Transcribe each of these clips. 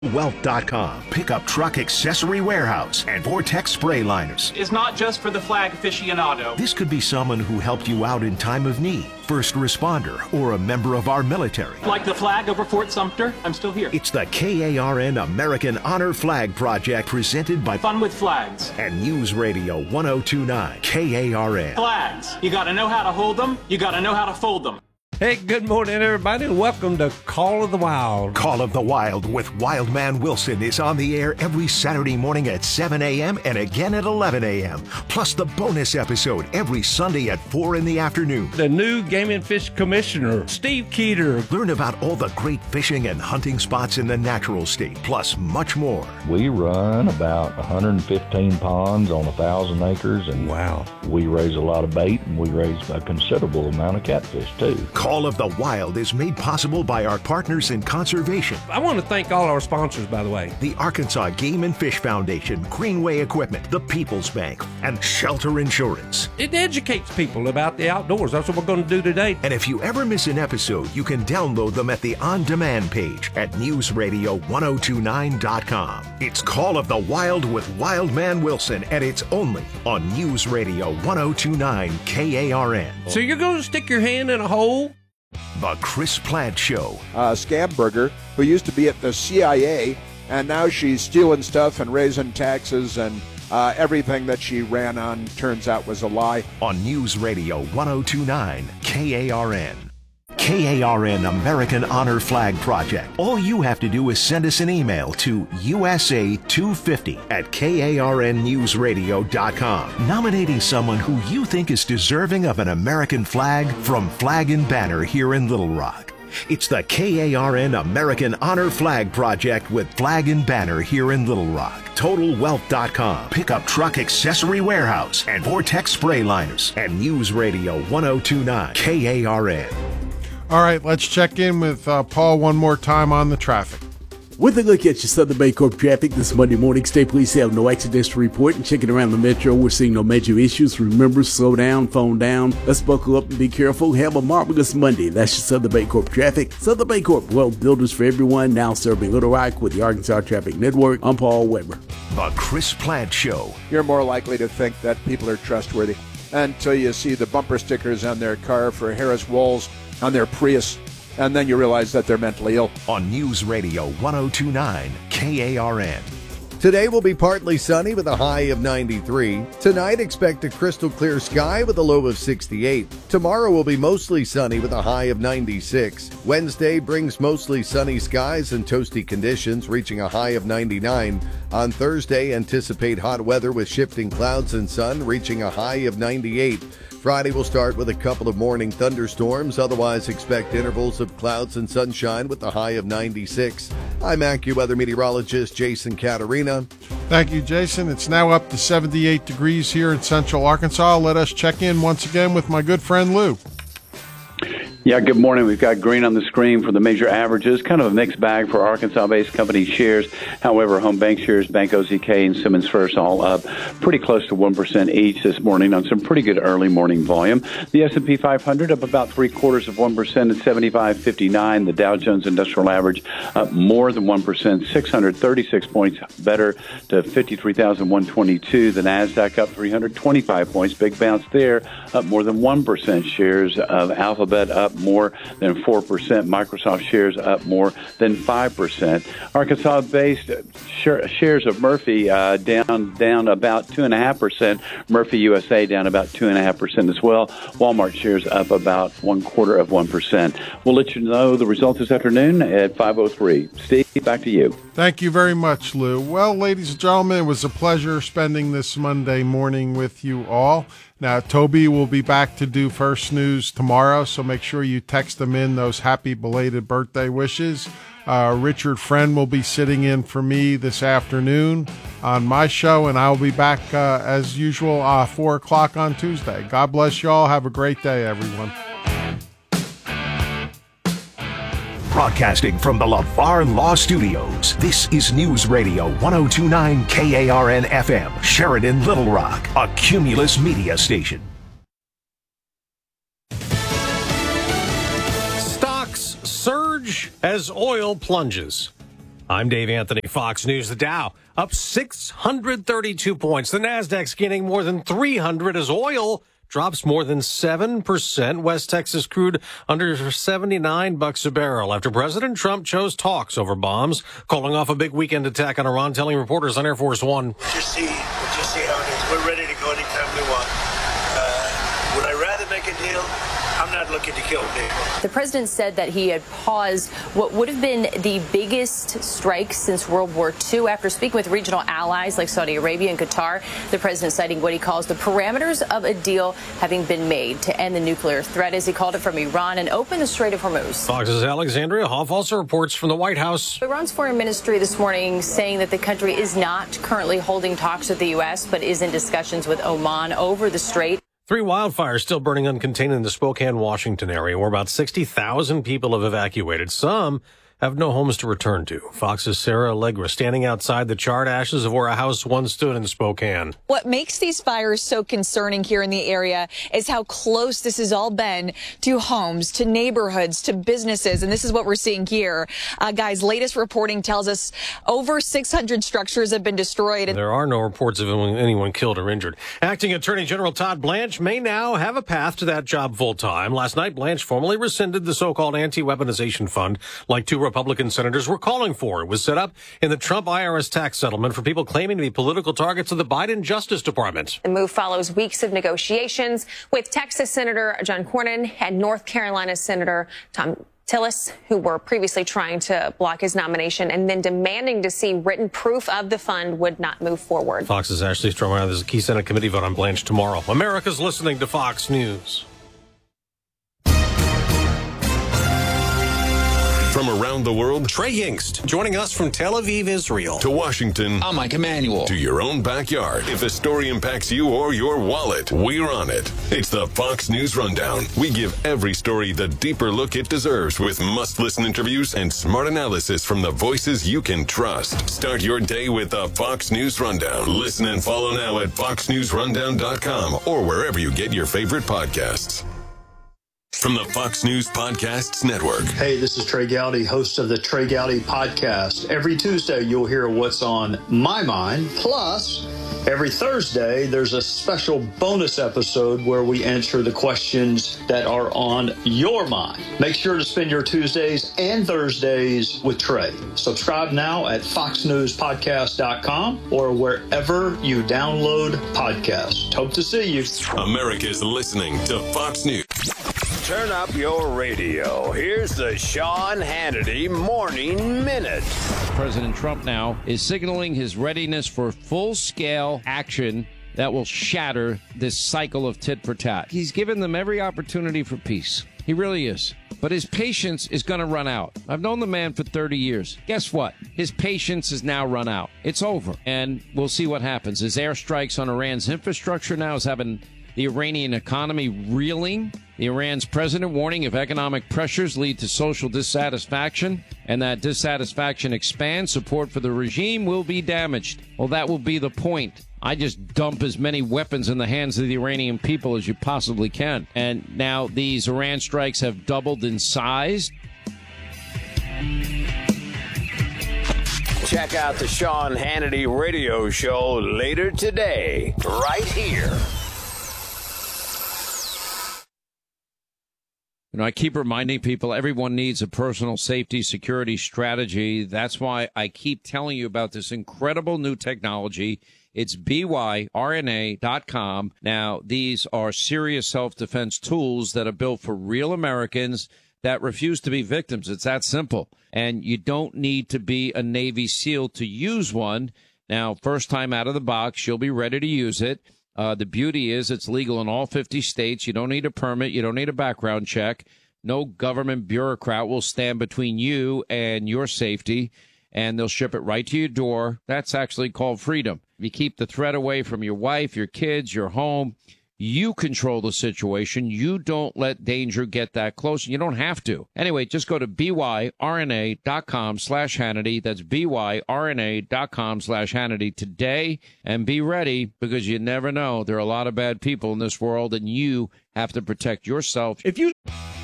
Wealth.com, pickup truck accessory warehouse, and Vortex spray liners. Is not just for the flag aficionado. This could be someone who helped you out in time of need, first responder, or a member of our military. Like the flag over Fort Sumter, I'm still here. It's the KARN American Honor Flag Project presented by Fun with Flags and News Radio 1029 KARN. Flags. You gotta know how to hold them, you gotta know how to fold them. Hey, good morning, everybody, and welcome to Call of the Wild. Call of the Wild with Wildman Wilson is on the air every Saturday morning at 7 a.m. and again at 11 a.m. Plus the bonus episode every Sunday at 4 in the afternoon. The new Game and Fish Commissioner, Steve Keeter. Learn about all the great fishing and hunting spots in the natural state, plus much more. We run about 115 ponds on 1,000 acres, and wow, we raise a lot of bait, and we raise a considerable amount of catfish, too. Call of the Wild is made possible by our partners in conservation. I want to thank all our sponsors, by the way. The Arkansas Game and Fish Foundation, Greenway Equipment, the People's Bank, and Shelter Insurance. It educates people about the outdoors. That's what we're going to do today. And if you ever miss an episode, you can download them at the on-demand page at newsradio1029.com. It's Call of the Wild with Wildman Wilson, and it's only on News Radio 1029 KARN. So you're going to stick your hand in a hole? The Chris Plant Show. Scamberger, who used to be at the CIA, and now she's stealing stuff and raising taxes, and everything that she ran on turns out was a lie. On News Radio 1029 KARN. KARN American Honor Flag Project. All you have to do is send us an email to USA250@KARNnewsradio.com, nominating someone who you think is deserving of an American flag from Flag and Banner here in Little Rock. It's the KARN American Honor Flag Project with Flag and Banner here in Little Rock. TotalWealth.com, pickup truck accessory warehouse, and Vortex spray liners, and News Radio 1029 KARN. All right, let's check in with Paul one more time on the traffic. With a look at your Southern Baycorp traffic this Monday morning, State Police have no accidents to report, and checking around the metro, we're seeing no major issues. Remember, slow down, phone down. Let's buckle up and be careful. Have a marvelous Monday. That's your Southern Baycorp traffic. Southern Baycorp, well, builders for everyone, now serving Little Rock with the Arkansas Traffic Network. I'm Paul Weber. The Chris Plant Show. You're more likely to think that people are trustworthy until you see the bumper stickers on their car for Harris Walls on their Prius, and then you realize that they're mentally ill. On News Radio 1029 KARN. Today will be partly sunny with a high of 93. Tonight, expect a crystal clear sky with a low of 68. Tomorrow will be mostly sunny with a high of 96. Wednesday brings mostly sunny skies and toasty conditions, reaching a high of 99. On Thursday, anticipate hot weather with shifting clouds and sun, reaching a high of 98. Friday will start with a couple of morning thunderstorms. Otherwise, expect intervals of clouds and sunshine with a high of 96. I'm AccuWeather meteorologist Jason Caterina. Thank you, Jason. It's now up to 78 degrees here in central Arkansas. Let us check in once again with my good friend Lou. Yeah, good morning. We've got green on the screen for the major averages. Kind of a mixed bag for Arkansas-based company shares. However, Home Bank shares, Bank OZK, and Simmons First all up pretty close to 1% each this morning on some pretty good early morning volume. The S&P 500 up about 0.75% at 75.59. The Dow Jones Industrial Average up more than 1%, 636 points better to 53,122. The Nasdaq up 325 points, big bounce there, up more than 1%. Shares of Alphabet up more than 4%. Microsoft shares up more than 5%. Arkansas-based shares of Murphy down about 2.5%. Murphy USA down about 2.5% as well. Walmart shares up about 0.25%. We'll let you know the results this afternoon at 5:03. Steve, back to you. Thank you very much, Lou. Well, ladies and gentlemen, it was a pleasure spending this Monday morning with you all. Now, Toby will be back to do First News tomorrow, so make sure you text them in those happy belated birthday wishes. Richard Friend will be sitting in for me this afternoon on my show, and I'll be back as usual 4 o'clock on Tuesday. God bless you all. Have a great day, everyone. Broadcasting from the LaVar Law Studios, this is News Radio 1029 KARN FM, Sheridan, Little Rock, a Cumulus media station. Stocks surge as oil plunges. I'm Dave Anthony, Fox News. The Dow up 632 points. The Nasdaq's gaining more than 300 as oil drops more than 7%. West Texas crude under $79 a barrel after President Trump chose talks over bombs, calling off a big weekend attack on Iran, telling reporters on Air Force One. Just see how it is. We're ready to go anytime we want. Would I rather make a deal? I'm not looking to kill people. The president said that he had paused what would have been the biggest strike since World War II. After speaking with regional allies like Saudi Arabia and Qatar, the president citing what he calls the parameters of a deal having been made to end the nuclear threat, as he called it, from Iran and open the Strait of Hormuz. Fox's Alexandria Hoff also reports from the White House. Iran's foreign ministry this morning saying that the country is not currently holding talks with the U.S., but is in discussions with Oman over the strait. 3 wildfires still burning uncontained in the Spokane, Washington area, where about 60,000 people have evacuated. Some have no homes to return to. Fox's Sarah Allegra standing outside the charred ashes of where a house once stood in Spokane. What makes these fires so concerning here in the area is how close this has all been to homes, to neighborhoods, to businesses. And this is what we're seeing here. Guys, latest reporting tells us over 600 structures have been destroyed. There are no reports of anyone killed or injured. Acting Attorney General Todd Blanche may now have a path to that job full time. Last night, Blanche formally rescinded the so-called anti-weaponization fund, like 2 Republican senators were calling for. It was set up in the Trump IRS tax settlement for people claiming to be political targets of the Biden Justice Department. The move follows weeks of negotiations with Texas Senator John Cornyn and North Carolina Senator Tom Tillis, who were previously trying to block his nomination and then demanding to see written proof of the fund would not move forward. Fox's Ashley Stromer. There's a key Senate committee vote on Blanche tomorrow. America's listening to Fox News. From around the world, Trey Yingst joining us from Tel Aviv, Israel. To Washington, I'm Mike Emanuel. To your own backyard. If a story impacts you or your wallet, we're on it. It's the Fox News Rundown. We give every story the deeper look it deserves with must-listen interviews and smart analysis from the voices you can trust. Start your day with the Fox News Rundown. Listen and follow now at foxnewsrundown.com or wherever you get your favorite podcasts. From the Fox News Podcasts Network. Hey, this is Trey Gowdy, host of the Trey Gowdy Podcast. Every Tuesday, you'll hear what's on my mind. Plus, every Thursday, there's a special bonus episode where we answer the questions that are on your mind. Make sure to spend your Tuesdays and Thursdays with Trey. Subscribe now at foxnewspodcast.com or wherever you download podcasts. Hope to see you. America's listening to Fox News. Turn up your radio. Here's the Sean Hannity Morning Minute. President Trump now is signaling his readiness for full-scale action that will shatter this cycle of tit for tat. He's given them every opportunity for peace. He really is. But his patience is going to run out. I've known the man for 30 years. Guess what? His patience has now run out. It's over. And we'll see what happens. His airstrikes on Iran's infrastructure now is having the Iranian economy reeling. The Iran's president warning if economic pressures lead to social dissatisfaction and that dissatisfaction expands, support for the regime will be damaged. Well, that will be the point. I just dump as many weapons in the hands of the Iranian people as you possibly can. And now these Iran strikes have doubled in size. Check out the Sean Hannity radio show later today, right here. You know, I keep reminding people everyone needs a personal safety security strategy. That's why I keep telling you about this incredible new technology. It's byrna.com. Now, these are serious self-defense tools that are built for real Americans that refuse to be victims. It's that simple. And you don't need to be a Navy SEAL to use one. Now, first time out of the box, you'll be ready to use it. The beauty is it's legal in all 50 states. You don't need a permit. You don't need a background check. No government bureaucrat will stand between you and your safety, and they'll ship it right to your door. That's actually called freedom. You keep the threat away from your wife, your kids, your home. You control the situation. You don't let danger get that close. You don't have to. Anyway, just go to byrna.com/Hannity. That's byrna.com/Hannity today and be ready because you never know. There are a lot of bad people in this world and you have to protect yourself. If you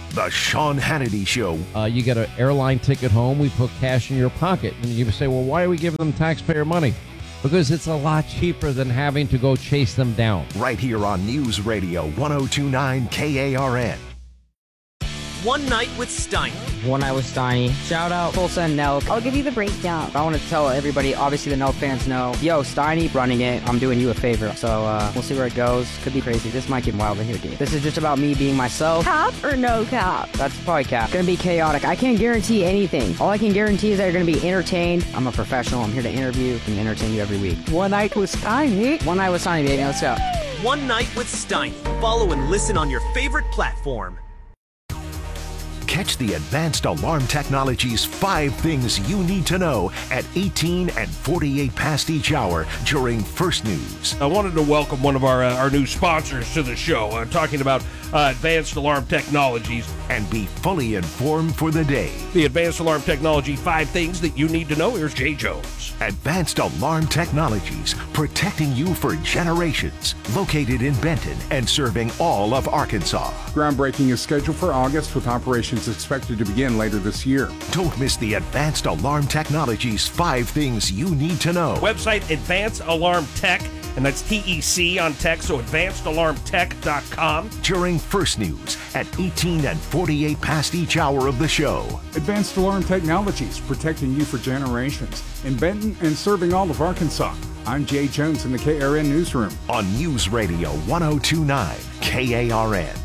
The Sean Hannity Show. You get an airline ticket home, we put cash in your pocket. And you say, well, why are we giving them taxpayer money? Because it's a lot cheaper than having to go chase them down. Right here on News Radio 102.9 KARN. One Night with Steiny. One Night with Steiny. Shout out Full Send Nelk. I'll give you the breakdown. I want to tell everybody, obviously the Nelk fans know, yo, Steiny running it. I'm doing you a favor. So we'll see where it goes. Could be crazy. This might get wild in here, dude. This is just about me being myself. Cap or no cap? That's probably cap. Gonna be chaotic. I can't guarantee anything. All I can guarantee is that you're gonna be entertained. I'm a professional. I'm here to interview and entertain you every week. One Night with Steiny. One Night with Steiny, baby. Let's go. One Night with Steiny. Follow and listen on your favorite platform. Catch the Advanced Alarm Technology's 5 things you need to know at 18 and 48 past each hour during First News. I wanted to welcome one of our new sponsors to the show. I'm talking about Advanced Alarm Technologies. And be fully informed for the day. The Advanced Alarm Technology 5 things that you need to know. Here's Jay Jones. Advanced Alarm Technologies, protecting you for generations. Located in Benton and serving all of Arkansas. Groundbreaking is scheduled for August, with operations expected to begin later this year. Don't miss the Advanced Alarm Technologies 5 things you need to know. Website Advanced Alarm Tech, and that's TEC on tech, so advancedalarmtech.com. During First News at 18 and 48 past each hour of the show. Advanced Alarm Technologies, protecting you for generations. In Benton and serving all of Arkansas. I'm Jay Jones in the KRN Newsroom. On News Radio 102.9 KARN.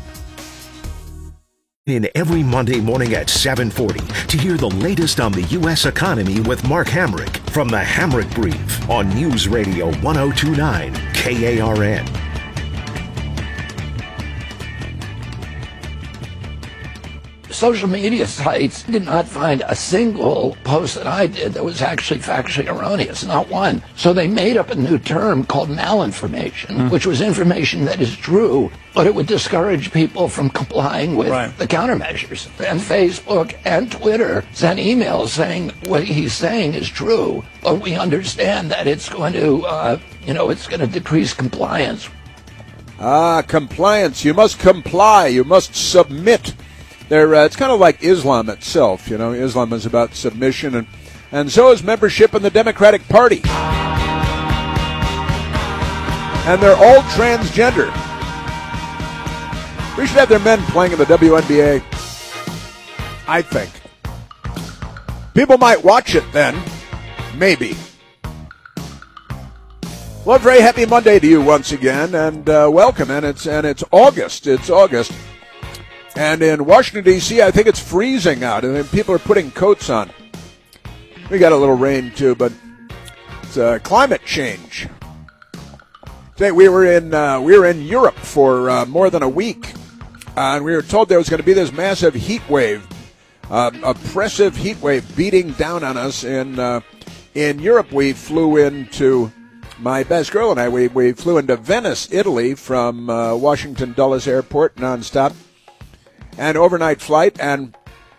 In every Monday morning at 7:40 to hear the latest on the U.S. economy with Mark Hamrick from the Hamrick Brief on News Radio 102.9 KARN. Social media sites did not find a single post that I did that was actually factually erroneous, not one. So they made up a new term called malinformation, which was information that is true, but it would discourage people from complying with the countermeasures. And Facebook and Twitter sent emails saying what he's saying is true, but we understand that it's going to, it's going to decrease compliance. Compliance. You must comply. You must submit. It's kind of like Islam itself. You know, Islam is about submission, and so is membership in the Democratic Party. And they're all transgender. We should have their men playing in the WNBA, I think. People might watch it then. Maybe. Well, very happy Monday to you once again, and welcome. And it's August. It's August. And in Washington, D.C., I think it's freezing out, and people are putting coats on. We got a little rain, too, but it's climate change. Today, we were in Europe for more than a week, and we were told there was going to be this massive heat wave, oppressive heat wave beating down on us. In Europe, we flew into, my best girl and I, we flew into Venice, Italy, from Washington Dulles Airport, nonstop. An overnight flight, and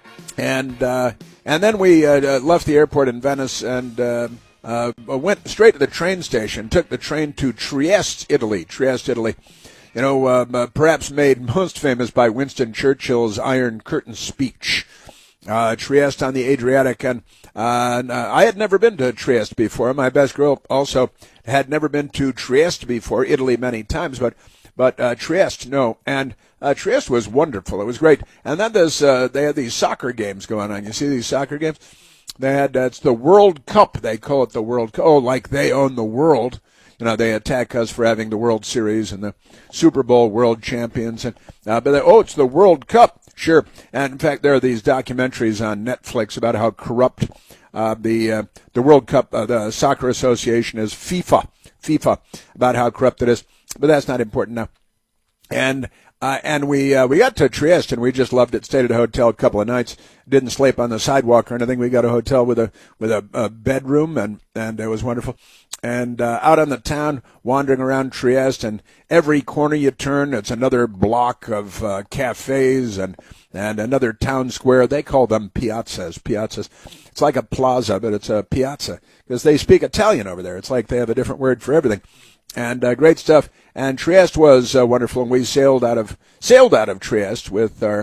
then we left the airport in Venice and went straight to the train station. Took the train to Trieste, Italy. You know, perhaps made most famous by Winston Churchill's Iron Curtain speech. Trieste on the Adriatic, and I had never been to Trieste before. My best girl also had never been to Trieste before. Italy many times, but Trieste, no. And Trieste was wonderful. It was great. And then they had these soccer games going on. You see these soccer games? It's the World Cup. They call it the World Cup. Oh, like they own the world. You know, they attack us for having the World Series and the Super Bowl world champions. And it's the World Cup. Sure. And in fact, there are these documentaries on Netflix about how corrupt the World Cup, the Soccer Association is, FIFA, about how corrupt it is. But that's not important now. And we got to Trieste, and we just loved it. Stayed at a hotel a couple of nights. Didn't sleep on the sidewalk or anything. We got a hotel with a bedroom, and it was wonderful. And out on the town, wandering around Trieste, and every corner you turn, it's another block of cafes and another town square. They call them piazzas. It's like a plaza, but it's a piazza because they speak Italian over there. It's like they have a different word for everything. And great stuff. And Trieste was wonderful, and we sailed out of Trieste with our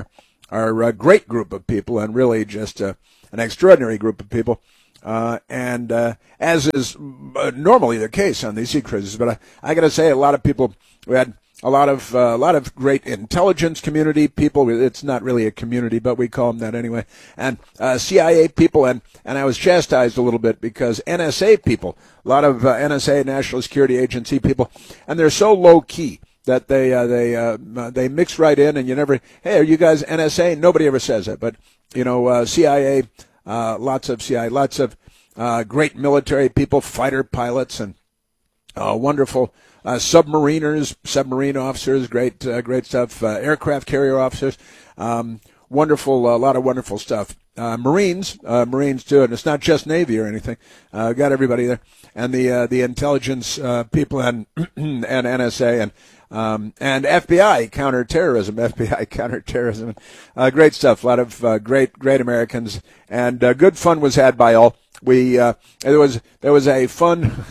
are a great group of people, and really just an extraordinary group of people. And as is normally the case on these sea cruises, but I got to say, a lot of people. We had a lot of great intelligence community people. It's not really a community, but we call them that anyway. And CIA people, and I was chastised a little bit because NSA people, a lot of NSA, National Security Agency people, and they're so low key that they mix right in, and you never, hey, are you guys NSA? Nobody ever says it, but CIA. Lots of CIA, lots of great military people, fighter pilots, and wonderful submariners, submarine officers, great stuff, aircraft carrier officers, wonderful, a lot of wonderful stuff. Marines too, and it's not just Navy or anything. Got everybody there, and the intelligence people and NSA and FBI counterterrorism, great stuff. A lot of great Americans, and good fun was had by all. There was a fun.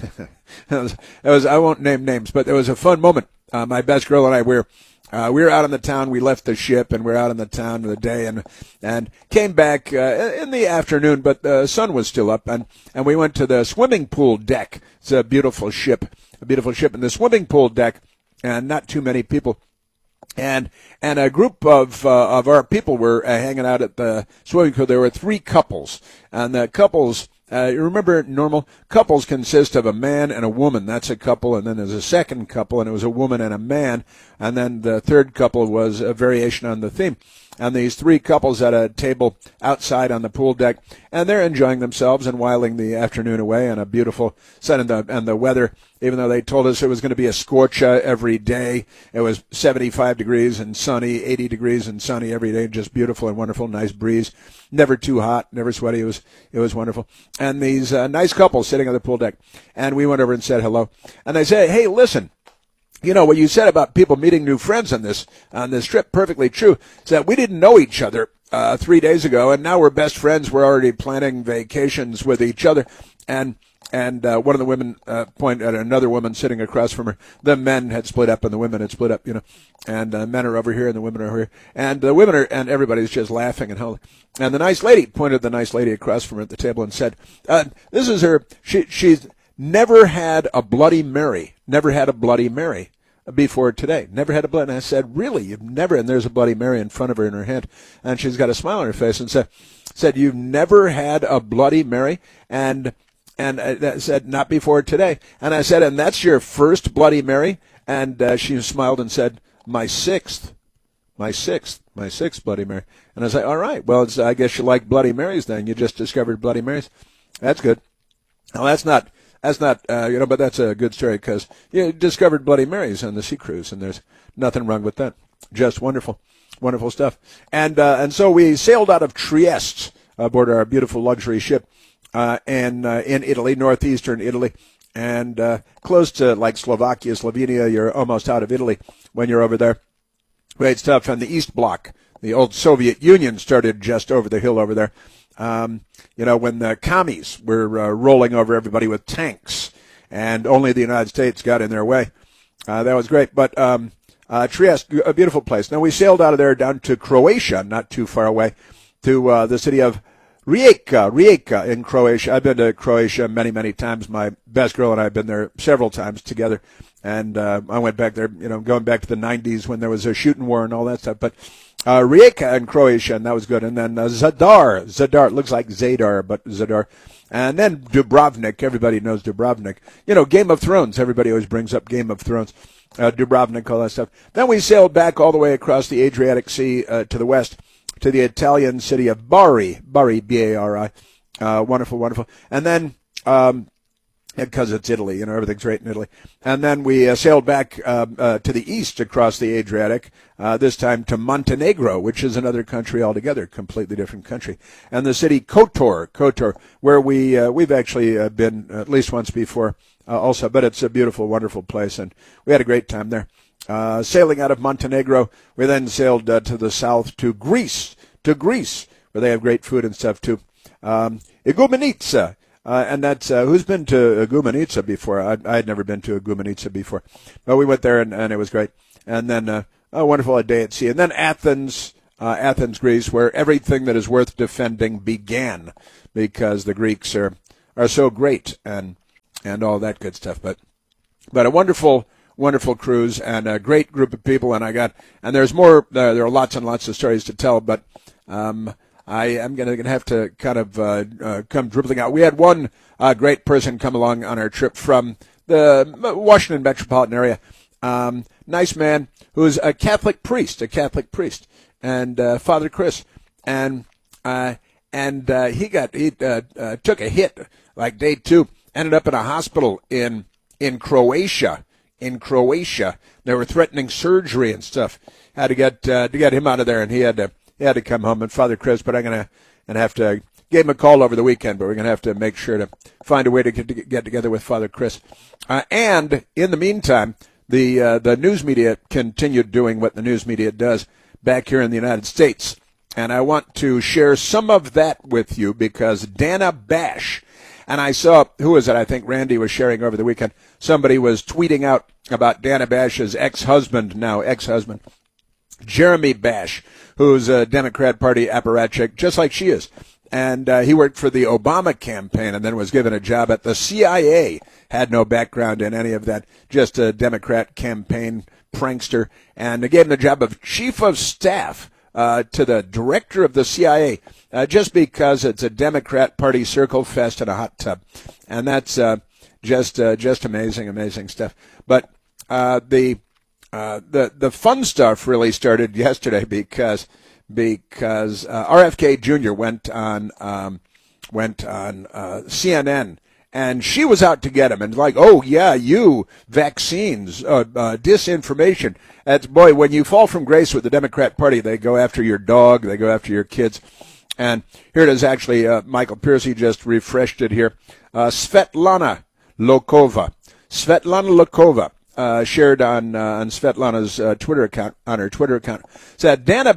I won't name names, but there was a fun moment. My best girl and I we were out on the town. We left the ship and we were out on the town for the day and came back in the afternoon, but the sun was still up, and we went to the swimming pool deck. It's a beautiful ship, in the swimming pool deck, and not too many people. And a group of our people were hanging out at the swimming pool. There were 3 couples, and the couples. You remember, normal couples consist of a man and a woman. That's a couple, and then there's a second couple, and it was a woman and a man, and then the third couple was a variation on the theme. And these 3 couples at a table outside on the pool deck, and they're enjoying themselves and whiling the afternoon away in a beautiful sun, and the weather, even though they told us it was going to be a scorcher every day, it was 75 degrees and sunny, 80 degrees and sunny every day, just beautiful and wonderful, nice breeze, never too hot, never sweaty. It was wonderful. And these nice couples sitting on the pool deck, and we went over and said hello, and they said, hey, listen. You know, what you said about people meeting new friends on this trip, perfectly true. Is that we didn't know each other 3 days ago, and now we're best friends. We're already planning vacations with each other. And one of the women pointed at another woman sitting across from her. The men had split up, and the women had split up, and men are over here, and the women are over here. And the women and everybody's just laughing and howling. And the nice lady pointed at the nice lady across from her at the table and said, this is her, she's never had a Bloody Mary before today. Never had a Bloody. And I said, really? You've never? And there's a Bloody Mary in front of her in her hand, and she's got a smile on her face and said, you've never had a Bloody Mary? And I said, not before today. And I said, and that's your first Bloody Mary? And she smiled and said, my sixth Bloody Mary. And I was like, all right, well, I guess you like Bloody Marys then. You just discovered Bloody Marys. That's good. Now, that's not, but that's a good story because you discovered Bloody Marys on the sea cruise, and there's nothing wrong with that. Just wonderful, wonderful stuff. And so we sailed out of Trieste aboard our beautiful luxury ship, in Italy, northeastern Italy, and close to like Slovakia, Slovenia. You're almost out of Italy when you're over there. Great stuff. And the East Bloc, the old Soviet Union, started just over the hill over there. When the commies were rolling over everybody with tanks, and only the United States got in their way. That was great. But Trieste, a beautiful place. Now, we sailed out of there down to Croatia, not too far away, to the city of Rijeka in Croatia. I've been to Croatia many, many times. My best girl and I have been there several times together. And I went back there, going back to the 90s when there was a shooting war and all that stuff. But Rijeka in Croatia, and that was good. And then Zadar, it looks like Zadar, but Zadar. And then Dubrovnik, everybody knows Dubrovnik. Game of Thrones, everybody always brings up Game of Thrones. Dubrovnik, all that stuff. Then we sailed back all the way across the Adriatic Sea to the west to the Italian city of Bari, B-A-R-I. Wonderful, wonderful. And then, because it's Italy, everything's great in Italy. And then we sailed back to the east across the Adriatic, this time to Montenegro, which is another country altogether, completely different country. And the city Kotor, where we've actually been at least once before also, but it's a beautiful, wonderful place, and we had a great time there. Sailing out of Montenegro, we then sailed to the south to Greece, where they have great food and stuff too. Igoumenitsa. And that's, who's been to Igoumenitsa before? I had never been to Igoumenitsa before. But we went there and it was great. And then, a wonderful day at sea. And then Athens, Athens, Greece, where everything that is worth defending began, because the Greeks are so great and all that good stuff. But a wonderful cruise and a great group of people, and there's more. There are lots and lots of stories to tell, but I am going to have to kind of come dribbling out. We had one great person come along on our trip from the Washington metropolitan area. Nice man who's a Catholic priest, and Father Chris, and he took a hit like day 2, ended up in a hospital in Croatia. They were threatening surgery and stuff. Had to get him out of there, and he had to come home. And Father Chris, but I'm gonna have to give him a call over the weekend. But we're gonna have to make sure to find a way to get together with Father Chris. And in the meantime, the news media continued doing what the news media does back here in the United States. And I want to share some of that with you because Dana Bash, and I saw, who was it? I think Randy was sharing over the weekend. Somebody was tweeting out about Dana Bash's ex-husband, Jeremy Bash, who's a Democrat Party apparatchik, just like she is. And he worked for the Obama campaign and then was given a job at the CIA. Had no background in any of that, just a Democrat campaign prankster. And they gave him the job of chief of staff to the director of the CIA, just because it's a Democrat Party circle fest in a hot tub. And that's just amazing stuff. But the fun stuff really started yesterday because RFK Jr. went on CNN, and she was out to get him, and like, oh yeah, you vaccines, disinformation. That's, boy, when you fall from grace with the Democrat Party, they go after your dog, they go after your kids. And here it is, actually, Michael Piercy just refreshed it here. Svetlana Lokova shared on Svetlana's Twitter account, said Dana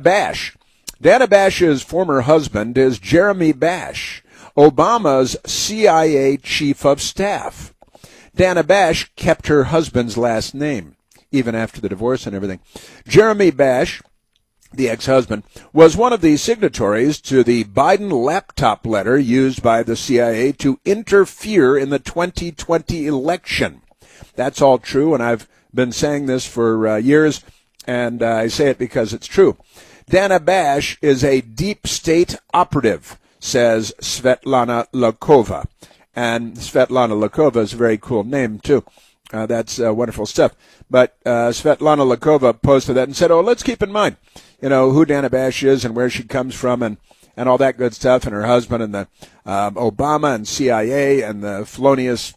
Bash's former husband is Jeremy Bash, Obama's CIA chief of staff. Dana Bash kept her husband's last name, even after the divorce and everything. Jeremy Bash, the ex-husband, was one of the signatories to the Biden laptop letter used by the CIA to interfere in the 2020 election. That's all true, and I've been saying this for years, and I say it because it's true. Dana Bash is a deep state operative, says Svetlana Lokova. And Svetlana Lokova is a very cool name, too. That's wonderful stuff. But Svetlana Lokova posted that and said, let's keep in mind, who Dana Bash is and where she comes from and all that good stuff, and her husband and the Obama and CIA and the felonious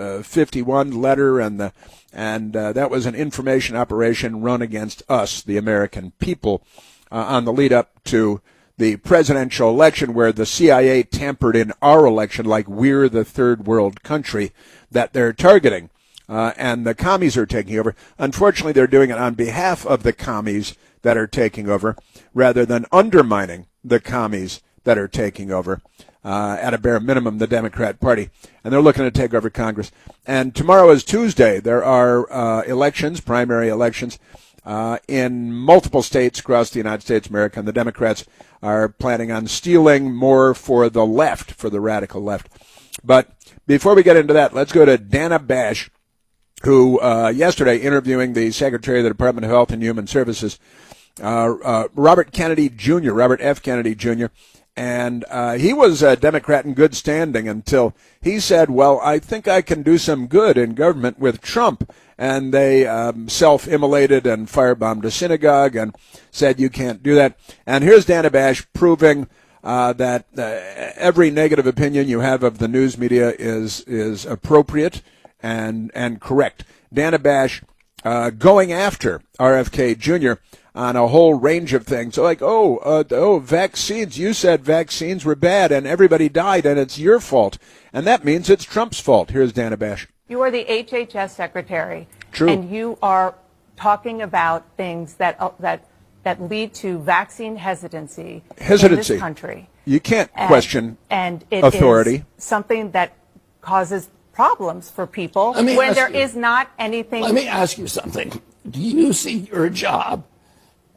51 letter and that was an information operation run against us, the American people, on the lead up to the presidential election, where the CIA tampered in our election like we're the third world country that they're targeting. And the commies are taking over. Unfortunately, they're doing it on behalf of the commies that are taking over, rather than undermining the commies that are taking over, at a bare minimum, the Democrat Party. And they're looking to take over Congress. And tomorrow is Tuesday. There are elections, primary elections, in multiple states across the United States of America. And the Democrats are planning on stealing more for the left, for the radical left. But before we get into that, let's go to Dana Bash, who yesterday, interviewing the Secretary of the Department of Health and Human Services, Robert F. Kennedy Jr., and he was a Democrat in good standing until he said, well, I think I can do some good in government with Trump. And they self-immolated and firebombed a synagogue and said you can't do that. And here's Dana Bash proving that every negative opinion you have of the news media is appropriate and correct. Dana Bash going after RFK Jr. on a whole range of things, like, vaccines. You said vaccines were bad and everybody died and it's your fault. And that means it's Trump's fault. Here's Dana Bash. You are the HHS secretary. True. And you are talking about things that lead to vaccine hesitancy in this country. You can't question and it authority. Is something that causes problems for people when there is not anything. Let me ask you something. Do you see your job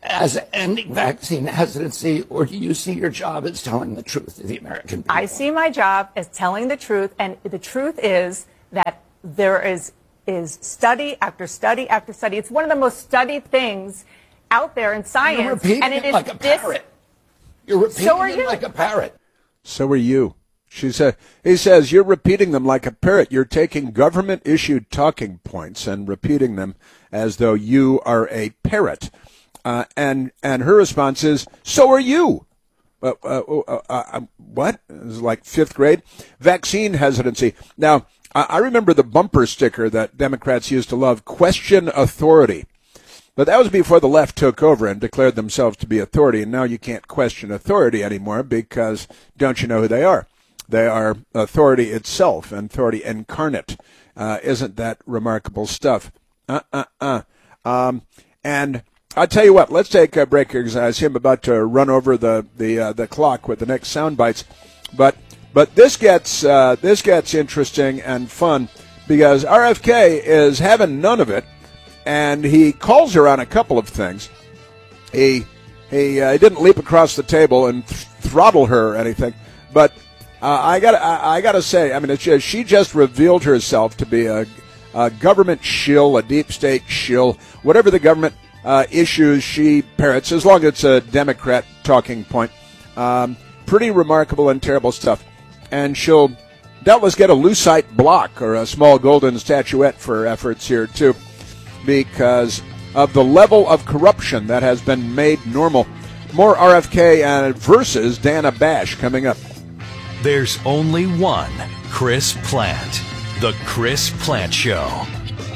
as ending vaccine hesitancy, or do you see your job as telling the truth to the American people? I see my job as telling the truth, and the truth is that there is study after study after study. It's one of the most studied things out there in science. You're repeating and it it is like a parrot. You're repeating So are it you. like a parrot. So are you. He says, you're repeating them like a parrot. You're taking government-issued talking points and repeating them as though you are a parrot. And her response is, so are you. What? It was like fifth grade. Vaccine hesitancy. Now, I remember the bumper sticker that Democrats used to love, question authority. But that was before the left took over and declared themselves to be authority, and now you can't question authority anymore because don't you know who they are? They are authority itself, authority incarnate. Isn't that remarkable stuff? And I'll tell you what, let's take a break here because I see I'm about to run over the clock with the next sound bites. But this gets interesting and fun because RFK is having none of it. And he calls her on a couple of things. He didn't leap across the table and throttle her or anything, but I gotta say, I mean, she just revealed herself to be a government shill, a deep state shill, whatever the government issues she parrots, as long as it's a Democrat talking point. Pretty remarkable and terrible stuff, and she'll doubtless get a lucite block or a small golden statuette for her efforts here too, because of the level of corruption that has been made normal. More RFK versus Dana Bash coming up. There's only one Chris Plante. The Chris Plante Show.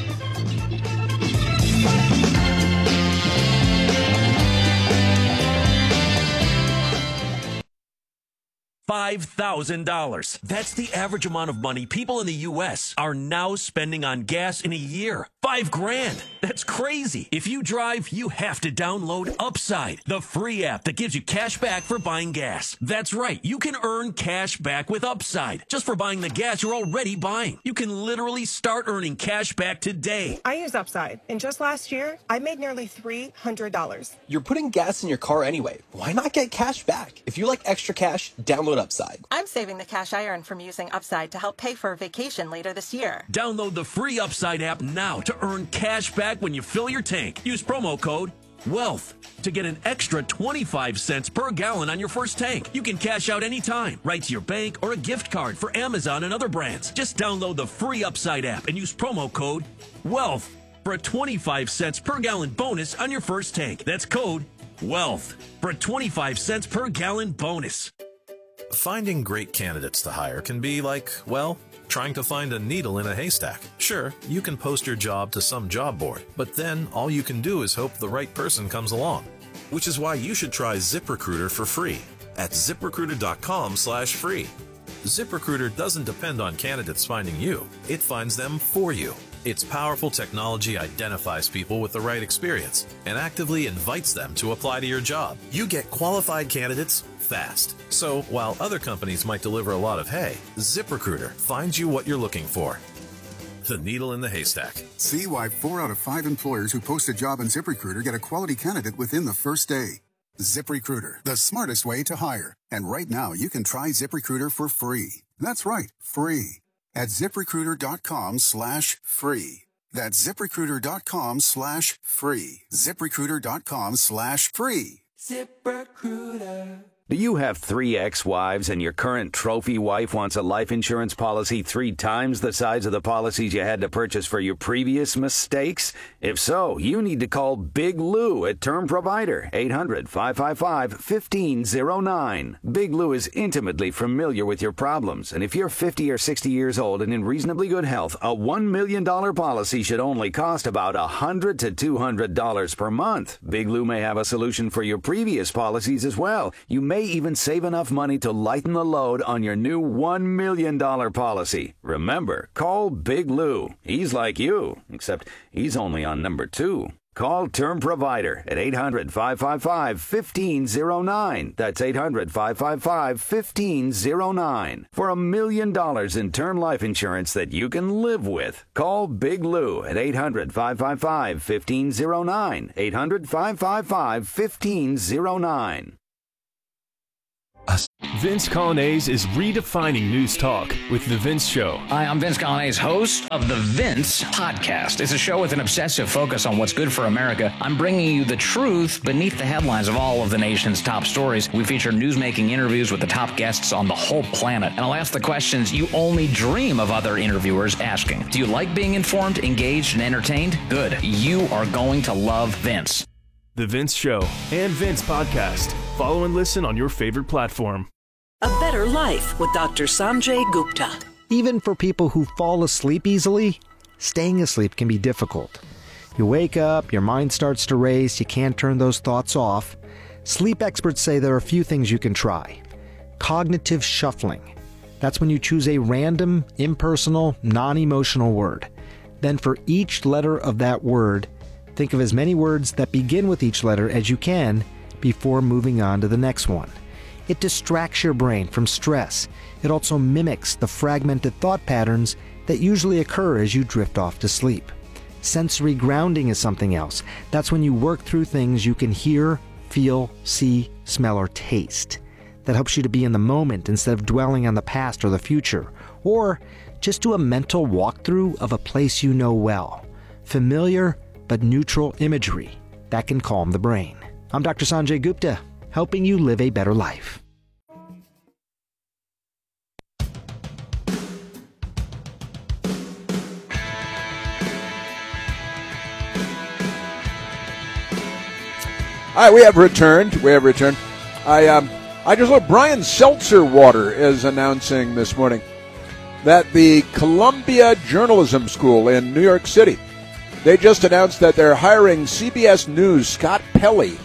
$5,000. That's the average amount of money people in the U.S. are now spending on gas in a year. $5,000. That's crazy. If you drive, you have to download Upside, the free app that gives you cash back for buying gas. That's right. You can earn cash back with Upside just for buying the gas you're already buying. You can literally start earning cash back today. I use Upside, and just last year, I made nearly $300. You're putting gas in your car anyway. Why not get cash back? If you like extra cash, download Upside. I'm saving the cash I earn from using Upside to help pay for a vacation later this year. Download the free Upside app now to earn cash back when you fill your tank. Use promo code WEALTH to get an extra 25 cents per gallon on your first tank. You can cash out anytime, right to your bank or a gift card for Amazon and other brands. Just download the free Upside app and use promo code WEALTH for a 25 cents per gallon bonus on your first tank. That's code WEALTH for a 25 cents per gallon bonus. Finding great candidates to hire can be like, well, trying to find a needle in a haystack. Sure, you can post your job to some job board, but then all you can do is hope the right person comes along. Which is why you should try ZipRecruiter for free at ZipRecruiter.com/free. ZipRecruiter doesn't depend on candidates finding you. It finds them for you. Its powerful technology identifies people with the right experience and actively invites them to apply to your job. You get qualified candidates fast. So while other companies might deliver a lot of hay, ZipRecruiter finds you what you're looking for. The needle in the haystack. See why 4 out of 5 employers who post a job on ZipRecruiter get a quality candidate within the first day. ZipRecruiter, the smartest way to hire. And right now, you can try ZipRecruiter for free. That's right, free. At ZipRecruiter.com/free. That's ZipRecruiter.com/free. ZipRecruiter.com/free. ZipRecruiter. Do you have 3 ex-wives and your current trophy wife wants a life insurance policy 3 times the size of the policies you had to purchase for your previous mistakes? If so, you need to call Big Lou at Term Provider, 800-555-1509. Big Lou is intimately familiar with your problems, and if you're 50 or 60 years old and in reasonably good health, a $1 million policy should only cost about $100 to $200 per month. Big Lou may have a solution for your previous policies as well. You may even save enough money to lighten the load on your new $1 million policy. Remember, call Big Lou. He's like you, except he's only on number 2. Call Term Provider at 800-555-1509. That's 800-555-1509. For $1 million in term life insurance that you can live with. Call Big Lou at 800-555-1509. 800-555-1509. Vince Coglianese is redefining news talk with The Vince Show. Hi, I'm Vince Coglianese, host of The Vince Podcast. It's a show with an obsessive focus on what's good for America. I'm bringing you the truth beneath the headlines of all of the nation's top stories. We feature newsmaking interviews with the top guests on the whole planet. And I'll ask the questions you only dream of other interviewers asking. Do you like being informed, engaged, and entertained? Good. You are going to love Vince. The Vince Show and Vince Podcast. Follow and listen on your favorite platform. A Better Life with Dr. Sanjay Gupta. Even for people who fall asleep easily, staying asleep can be difficult. You wake up, your mind starts to race, you can't turn those thoughts off. Sleep experts say there are a few things you can try. Cognitive shuffling. That's when you choose a random, impersonal, non-emotional word. Then for each letter of that word, think of as many words that begin with each letter as you can before moving on to the next one. It distracts your brain from stress. It also mimics the fragmented thought patterns that usually occur as you drift off to sleep. Sensory grounding is something else. That's when you work through things you can hear, feel, see, smell, or taste. That helps you to be in the moment instead of dwelling on the past or the future. Or just do a mental walkthrough of a place you know well. Familiar but neutral imagery that can calm the brain. I'm Dr. Sanjay Gupta, helping you live a better life. All right, we have returned. I just looked. Brian Seltzer Water is announcing this morning that the Columbia Journalism School in New York City, they just announced that they're hiring CBS News Scott Pelley,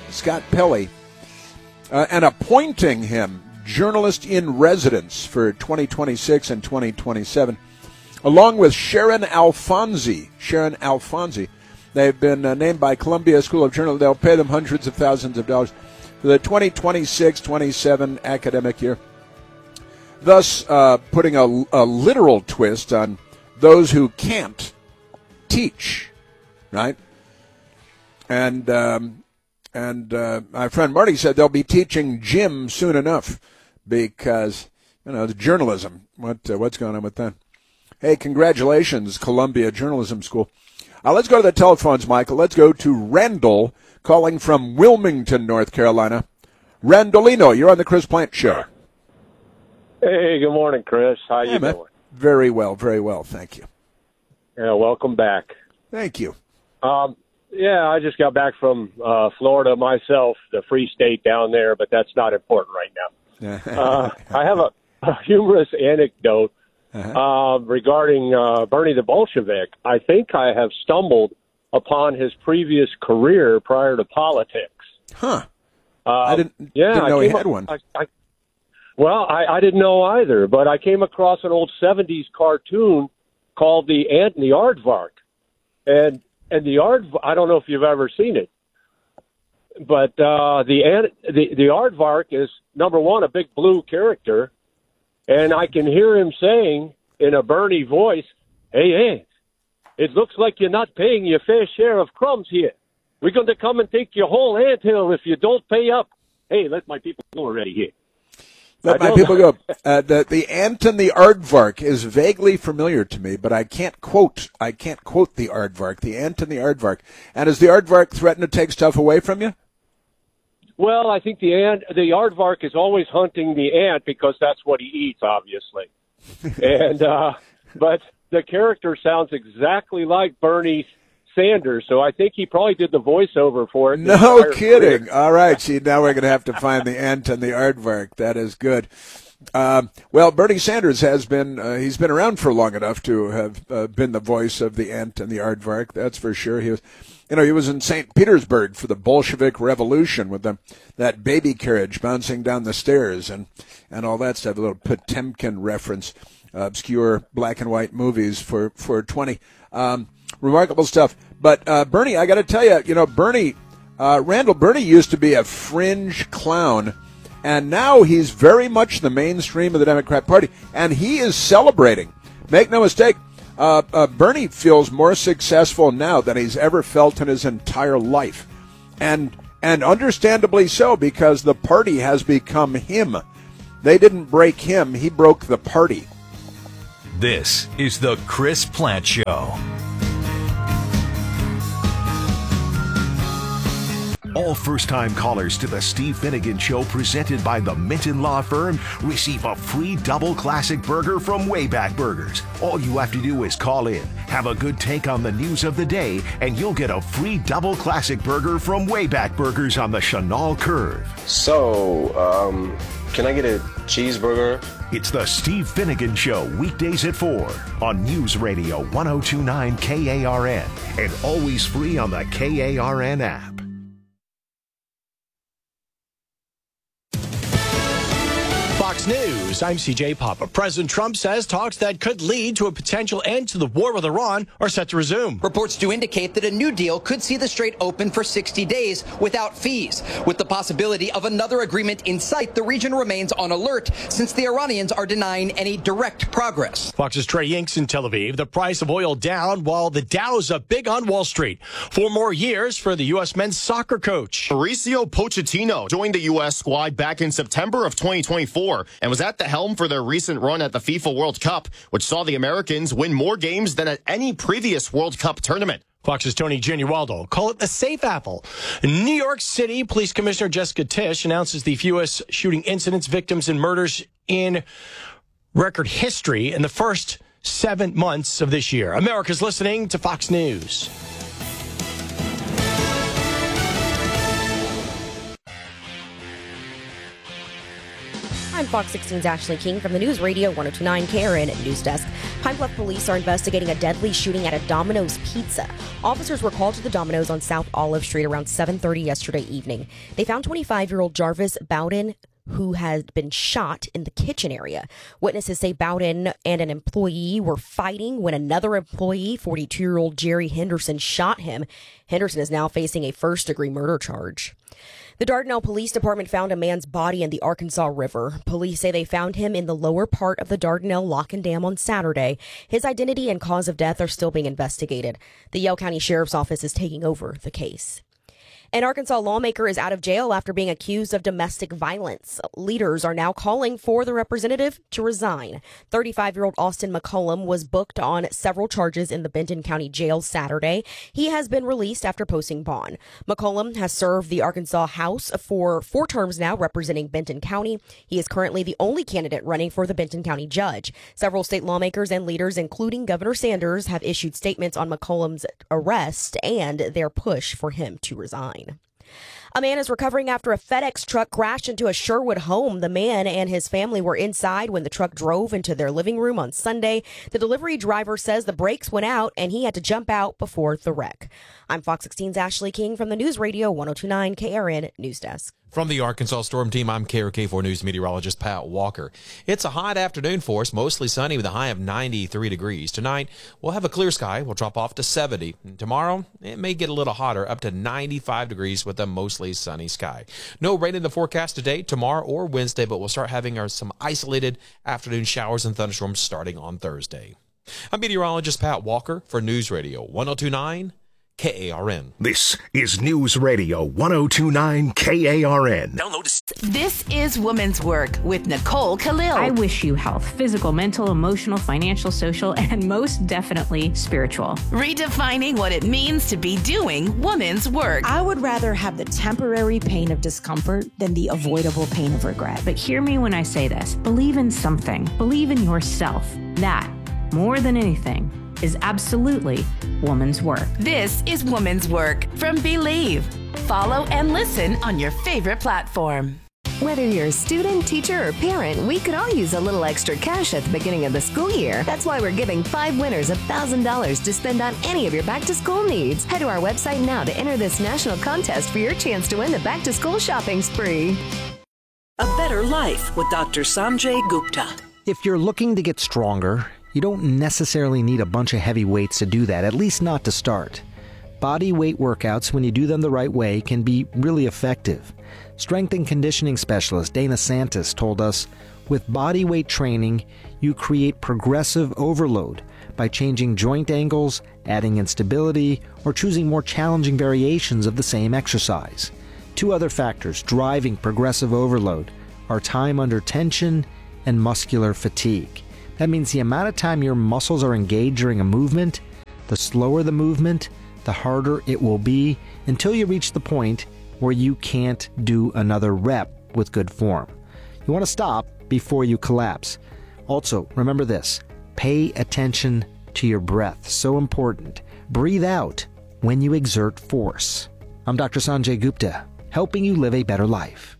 and appointing him journalist in residence for 2026 and 2027, along with Sharon Alfonsi. They've been named by Columbia School of Journalism. They'll pay them hundreds of thousands of dollars for the 2026-27 academic year, thus putting a literal twist on those who can't teach, right? And my friend Marty said they'll be teaching gym soon enough because, the journalism. What's going on with that? Hey, congratulations, Columbia Journalism School. Let's go to the telephones, Michael. Let's go to Randall, calling from Wilmington, North Carolina. Randolino, you're on the Chris Plant Show. Hey, good morning, Chris. How you doing? Very well, thank you. Yeah, welcome back. Thank you. I just got back from Florida myself, the Free State down there, but that's not important right now. I have a humorous anecdote regarding Bernie the Bolshevik. I think I have stumbled upon his previous career prior to politics. Huh. I didn't know he had one. I didn't know either, but I came across an old 70s cartoon called The Ant and the Aardvark. And the I don't know if you've ever seen it, but the Aardvark is, number one, a big blue character, and I can hear him saying in a Bernie voice, "Hey, Ant, it looks like you're not paying your fair share of crumbs here. We're going to come and take your whole anthill if you don't pay up. Hey, let my people go already here." Let my people go. The Ant and the Aardvark is vaguely familiar to me, but I can't quote the Aardvark, the Ant and the Aardvark. And does the Aardvark threaten to take stuff away from you? Well, I think the Aardvark is always hunting the ant because that's what he eats, obviously. And but the character sounds exactly like Bernie Sanders, so I think he probably did the voiceover for it. No kidding. All right, see, now we're going to have to find the Ant and the Aardvark. That is good. Well, Bernie Sanders has been, he's been around for long enough to have been the voice of the Ant and the Aardvark, that's for sure. He was in St. Petersburg for the Bolshevik Revolution with that baby carriage bouncing down the stairs and all that stuff, a little Potemkin reference, obscure black and white movies for 20. Remarkable stuff. But Bernie, I got to tell you, Bernie, Randall Bernie used to be a fringe clown, and now he's very much the mainstream of the Democrat Party, and he is celebrating. Make no mistake, Bernie feels more successful now than he's ever felt in his entire life, and understandably so, because the party has become him. They didn't break him; he broke the party. This is the Chris Plant Show. All first-time callers to the Steve Finnegan Show, presented by the Minton Law Firm, receive a free double classic burger from Wayback Burgers. All you have to do is call in, have a good take on the news of the day, and you'll get a free double classic burger from Wayback Burgers on the Chenal Curve. So, can I get a cheeseburger? It's the Steve Finnegan Show, weekdays at 4 on News Radio 1029 KARN, and always free on the KARN app. Fox News, I'm CJ Papa. President Trump says talks that could lead to a potential end to the war with Iran are set to resume. Reports do indicate that a new deal could see the Strait open for 60 days without fees. With the possibility of another agreement in sight, the region remains on alert since the Iranians are denying any direct progress. Fox's Trey Yingst in Tel Aviv. The price of oil down while the Dow's up big on Wall Street. 4 more years for the U.S. men's soccer coach. Mauricio Pochettino joined the U.S. squad back in September of 2024. And was at the helm for their recent run at the FIFA World Cup, which saw the Americans win more games than at any previous World Cup tournament. Fox's Tony Genualdo. Call it the safe apple. New York City Police Commissioner Jessica Tisch announces the fewest shooting incidents, victims, and murders in record history in the first 7 months of this year. America's listening to Fox News. I'm Fox 16's Ashley King from the News Radio 1029 KRN News Desk. Pine Bluff police are investigating a deadly shooting at a Domino's Pizza. Officers were called to the Domino's on South Olive Street around 7:30 yesterday evening. They found 25-year-old Jarvis Bowden, who had been shot in the kitchen area. Witnesses say Bowden and an employee were fighting when another employee, 42-year-old Jerry Henderson, shot him. Henderson is now facing a first-degree murder charge. The Dardanelle Police Department found a man's body in the Arkansas River. Police say they found him in the lower part of the Dardanelle Lock and Dam on Saturday. His identity and cause of death are still being investigated. The Yale County Sheriff's Office is taking over the case. An Arkansas lawmaker is out of jail after being accused of domestic violence. Leaders are now calling for the representative to resign. 35-year-old Austin McCollum was booked on several charges in the Benton County Jail Saturday. He has been released after posting bond. McCollum has served the Arkansas House for 4 terms now, representing Benton County. He is currently the only candidate running for the Benton County judge. Several state lawmakers and leaders, including Governor Sanders, have issued statements on McCollum's arrest and their push for him to resign. A man is recovering after a FedEx truck crashed into a Sherwood home. The man and his family were inside when the truck drove into their living room on Sunday. The delivery driver says the brakes went out and he had to jump out before the wreck. I'm Fox 16's Ashley King from the News Radio 1029 KRN News Desk. From the Arkansas Storm Team, I'm KRK4 News meteorologist Pat Walker. It's a hot afternoon for us, mostly sunny with a high of 93 degrees. Tonight, we'll have a clear sky. We'll drop off to 70. And tomorrow, it may get a little hotter, up to 95 degrees with a mostly sunny sky. No rain in the forecast today, tomorrow, or Wednesday, but we'll start having some isolated afternoon showers and thunderstorms starting on Thursday. I'm meteorologist Pat Walker for News Radio 1029 KARN. This is News Radio 1029 KARN. This is Woman's Work with Nicole Khalil. I wish you health, physical, mental, emotional, financial, social, and most definitely spiritual. Redefining what it means to be doing woman's work. I would rather have the temporary pain of discomfort than the avoidable pain of regret. But hear me when I say this. Believe in something. Believe in yourself. That, more than anything, is absolutely woman's work. This is Woman's Work from Believe. Follow and listen on your favorite platform. Whether you're a student, teacher, or parent, we could all use a little extra cash at the beginning of the school year. That's why we're giving 5 winners $1,000 to spend on any of your back-to-school needs. Head to our website now to enter this national contest for your chance to win the back-to-school shopping spree. A Better Life with Dr. Sanjay Gupta. If you're looking to get stronger, you don't necessarily need a bunch of heavy weights to do that, at least not to start. Body weight workouts, when you do them the right way, can be really effective. Strength and conditioning specialist Dana Santis told us, with body weight training, you create progressive overload by changing joint angles, adding instability, or choosing more challenging variations of the same exercise. Two other factors driving progressive overload are time under tension and muscular fatigue. That means the amount of time your muscles are engaged during a movement, the slower the movement, the harder it will be until you reach the point where you can't do another rep with good form. You want to stop before you collapse. Also, remember this, pay attention to your breath. So important. Breathe out when you exert force. I'm Dr. Sanjay Gupta, helping you live a better life.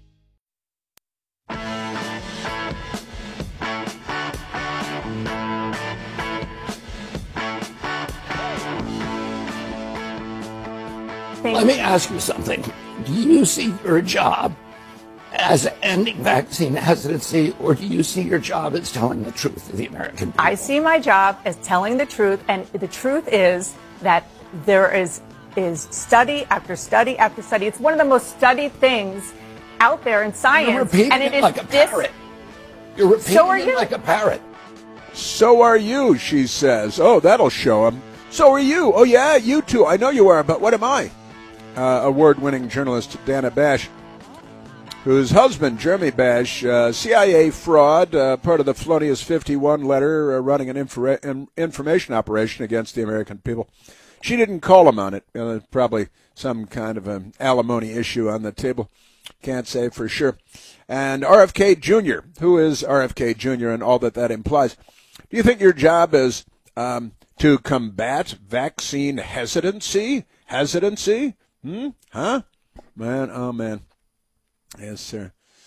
Let me ask you something. Do you see your job as ending vaccine hesitancy, or do you see your job as telling the truth to the American people? I see my job as telling the truth, and the truth is that there is study after study after study. It's one of the most studied things out there in science. You're repeating and it it like a parrot. You're repeating So are it you. like a parrot. So are you, she says. Oh, that'll show him. So are you. Oh, yeah, you too. I know you are, but what am I? Award-winning journalist Dana Bash, whose husband, Jeremy Bash, CIA fraud, part of the Felonious 51 letter, running an information operation against the American people. She didn't call him on it. Probably some kind of an alimony issue on the table. Can't say for sure. And RFK Jr., who is RFK Jr. and all that implies. Do you think your job is to combat vaccine hesitancy? Huh? Man, oh man. Yes, sir.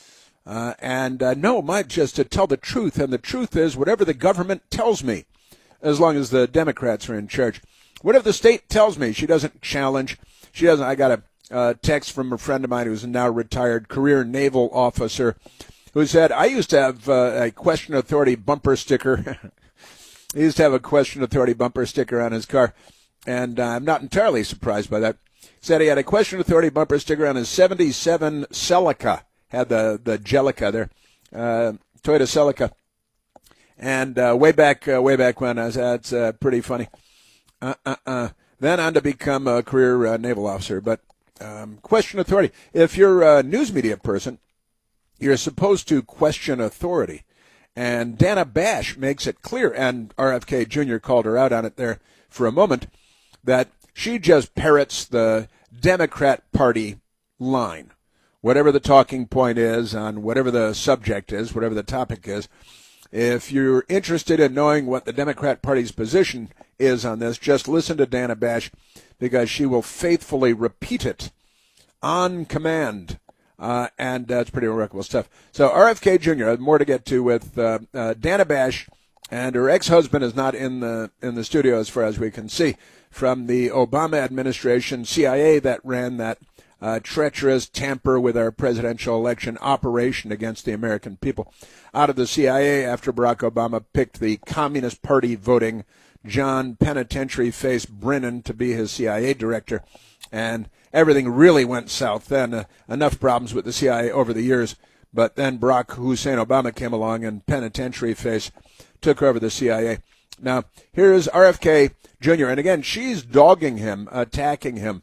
No, just to tell the truth, and the truth is whatever the government tells me, as long as the Democrats are in charge. Whatever the state tells me, she doesn't challenge. She doesn't. I got a text from a friend of mine who's a now retired career naval officer who said, I used to have a Question Authority bumper sticker. He used to have a Question Authority bumper sticker on his car, and I'm not entirely surprised by that. Said he had a Question Authority bumper sticker on his 77 Celica, had the Jellica there, Toyota Celica, and way back when, that's pretty funny. Then on to become a career naval officer, but Question Authority. If you're a news media person, you're supposed to question authority, and Dana Bash makes it clear, and RFK Jr. called her out on it there for a moment, that she just parrots the Democrat Party line. Whatever the talking point is on whatever the subject is, whatever the topic is, if you're interested in knowing what the Democrat Party's position is on this, just listen to Dana Bash, because she will faithfully repeat it on command. And it's pretty remarkable stuff. So RFK Jr., more to get to with Dana Bash, and her ex-husband is not in the studio as far as we can see, from the Obama administration, CIA that ran that treacherous tamper with our presidential election operation against the American people. Out of the CIA after Barack Obama picked the Communist Party voting John Penitentiary-Face Brennan to be his CIA director, and everything really went south then. Enough problems with the CIA over the years, but then Barack Hussein Obama came along and Penitentiary-Face took over the CIA. Now, here's RFK Jr., and again, she's dogging him, attacking him.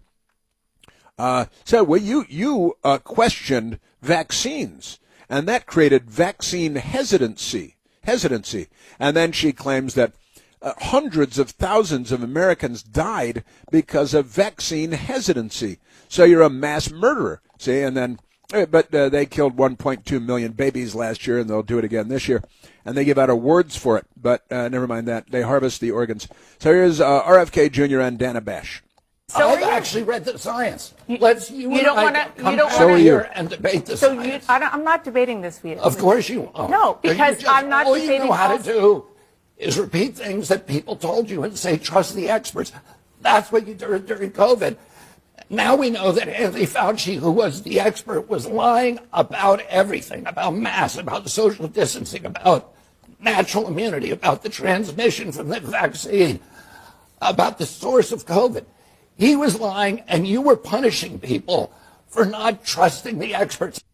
You questioned vaccines, and that created vaccine hesitancy. And then she claims that hundreds of thousands of Americans died because of vaccine hesitancy. So you're a mass murderer, see? And then, but they killed 1.2 million babies last year, and they'll do it again this year. And they give out awards for it, but never mind that. They harvest the organs. So here's RFK Jr. and Dana Bash. So I've actually read the science. You don't want to So here and debate the science. I'm not debating this with you. Of course you are. No, because I'm not all debating. All you know how to do is repeat things that people told you and say, trust the experts. That's what you did during COVID. Now we know that Anthony Fauci, who was the expert, was lying about everything, about masks, about social distancing, about natural immunity, about the transmission from the vaccine, about the source of COVID. He was lying, and you were punishing people for not trusting the experts.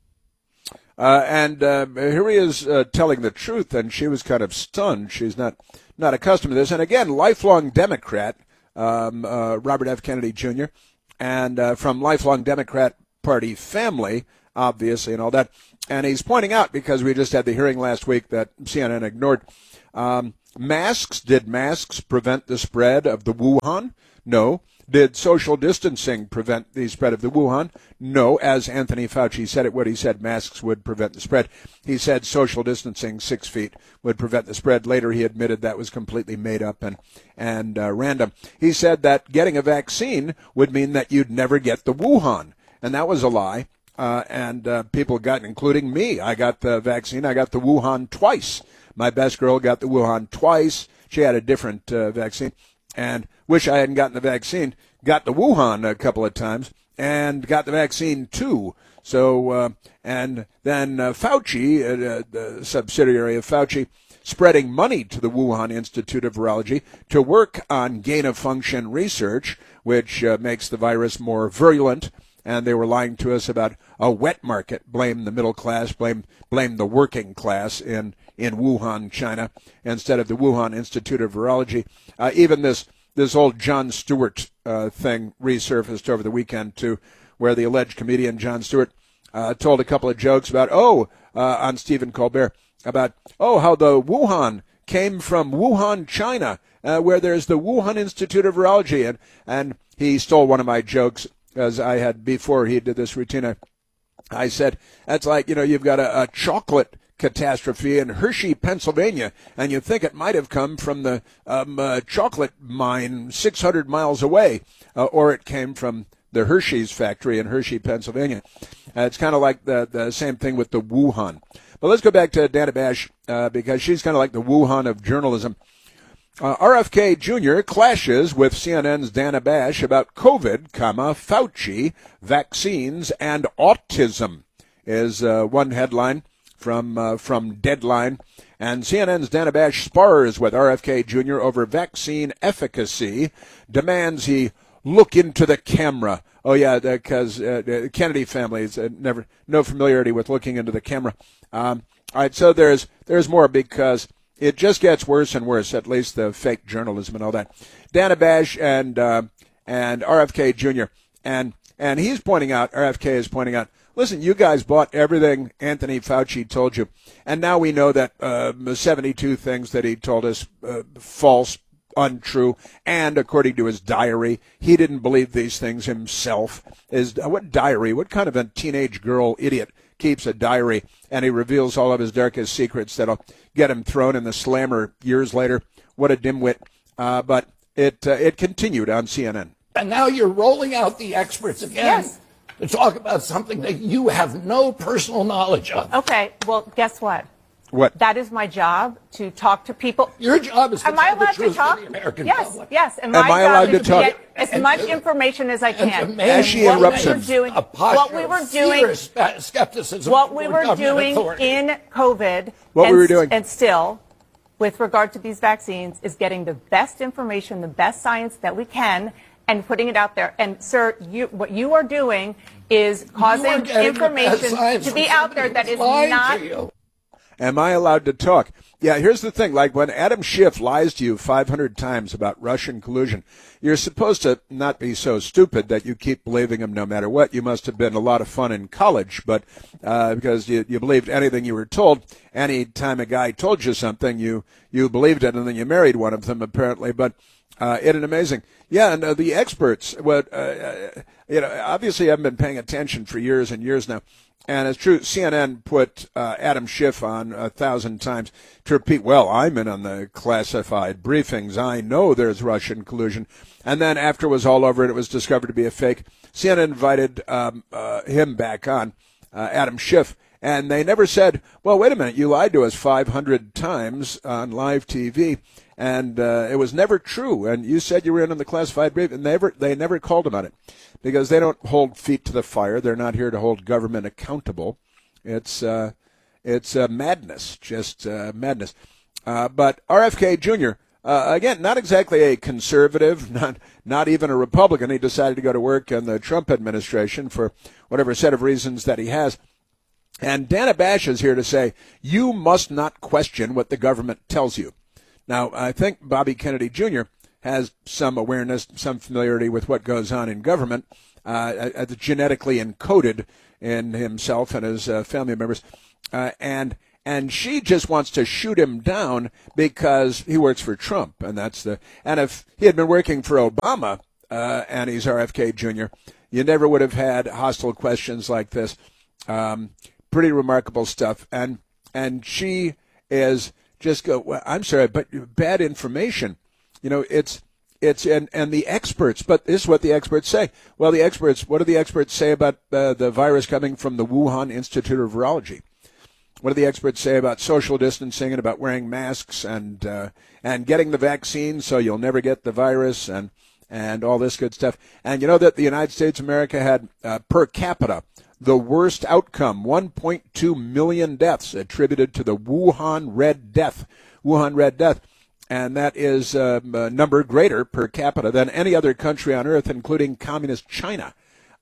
Here he is telling the truth, and she was kind of stunned. She's not accustomed to this. And again, lifelong Democrat, Robert F. Kennedy Jr., and from lifelong Democrat Party family, obviously, and all that. And he's pointing out, because we just had the hearing last week that CNN ignored, masks. Did masks prevent the spread of the Wuhan? No. Did social distancing prevent the spread of the Wuhan? No, as Anthony Fauci said it would. He said masks would prevent the spread. He said social distancing 6 feet would prevent the spread. Later, he admitted that was completely made up and random. He said that getting a vaccine would mean that you'd never get the Wuhan, and that was a lie. People got, including me, I got the vaccine. I got the Wuhan twice. My best girl got the Wuhan twice. She had a different vaccine. And wish I hadn't gotten the vaccine. Got the Wuhan a couple of times and got the vaccine too. So, and then Fauci, the subsidiary of Fauci, spreading money to the Wuhan Institute of Virology to work on gain-of-function research, which makes the virus more virulent. And they were lying to us about a wet market. Blame the middle class, blame the working class in Wuhan, China, instead of the Wuhan Institute of Virology. Even this old Jon Stewart thing resurfaced over the weekend, too, where the alleged comedian Jon Stewart told a couple of jokes about, on Stephen Colbert, about, how the Wuhan came from Wuhan, China, where there's the Wuhan Institute of Virology. And he stole one of my jokes, as I had before he did this routine. I said, that's like, you've got a chocolate catastrophe in Hershey, Pennsylvania, and you think it might have come from the chocolate mine 600 miles away, or it came from the Hershey's factory in Hershey, Pennsylvania. It's kind of like the same thing with the Wuhan. But let's go back to Dana Bash, because she's kind of like the Wuhan of journalism. RFK Jr. clashes with CNN's Dana Bash about COVID, Fauci, vaccines, and autism, is one headline from Deadline. And CNN's Dana Bash spars with RFK Jr. over vaccine efficacy, demands he look into the camera. Oh, yeah, because the Kennedy family is no familiarity with looking into the camera. All right, so there's more, because it just gets worse and worse, at least the fake journalism and all that. Dana Bash and RFK Jr. And he's pointing out, RFK is pointing out, listen, you guys bought everything Anthony Fauci told you, and now we know that 72 things that he told us, false, untrue, and according to his diary, he didn't believe these things himself. What diary? What kind of a teenage girl idiot keeps a diary, and he reveals all of his darkest secrets that'll get him thrown in the slammer years later? What a dimwit. But it continued on CNN. And now you're rolling out the experts again to talk about something that you have no personal knowledge of. Okay, well, guess what? What? That is my job, to talk to people. Your job is to tell the truth to the American public. Yes. And Am I allowed to talk? Get as much information as I can. As she interrupts him. What we were doing skepticism. What we were doing in COVID. What we were doing. And still, with regard to these vaccines, is getting the best information, the best science that we can, and putting it out there. And, sir, what you are doing is causing information to be out there that is not. Am I allowed to talk? Yeah, here's the thing. Like when Adam Schiff lies to you 500 times about Russian collusion, you're supposed to not be so stupid that you keep believing him no matter what. You must have been a lot of fun in college, but because you believed anything you were told. Any time a guy told you something, you believed it, and then you married one of them, apparently. But isn't amazing? Yeah, and the experts, obviously I've been paying attention for years and years now. And it's true, CNN put Adam Schiff on 1,000 times to repeat, well, I'm in on the classified briefings. I know there's Russian collusion. And then after it was all over and it was discovered to be a fake, CNN invited him back on, Adam Schiff. And they never said, well, wait a minute, you lied to us 500 times on live TV. And it was never true. And you said you were in on the classified brief, and they never called him on it, because they don't hold feet to the fire. They're not here to hold government accountable. It's madness, just madness. But RFK Jr., again, not exactly a conservative, not even a Republican. He decided to go to work in the Trump administration for whatever set of reasons that he has. And Dana Bash is here to say, you must not question what the government tells you. Now, I think Bobby Kennedy Jr. has some awareness, some familiarity with what goes on in government, genetically encoded in himself and his family members. And she just wants to shoot him down because he works for Trump. And if he had been working for Obama, and he's RFK Jr., you never would have had hostile questions like this. Pretty remarkable stuff. And she is just well, I'm sorry, but bad information. It's and the experts, but this is what the experts say. Well, what do the experts say about the virus coming from the Wuhan Institute of Virology? What do the experts say about social distancing and about wearing masks and getting the vaccine so you'll never get the virus and all this good stuff? And you know that the United States of America had per capita the worst outcome, 1.2 million deaths attributed to the Wuhan Red Death. And that is a number greater per capita than any other country on earth, including communist China.